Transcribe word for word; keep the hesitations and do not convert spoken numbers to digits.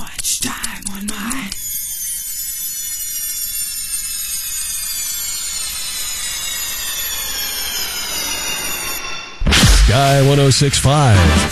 much time on my... Sky one oh six point five.